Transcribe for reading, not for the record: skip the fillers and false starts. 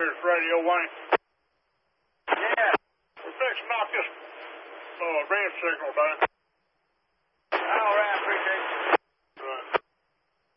Here's Radio Wayne. Yeah. We're fixing to knock this red signal down.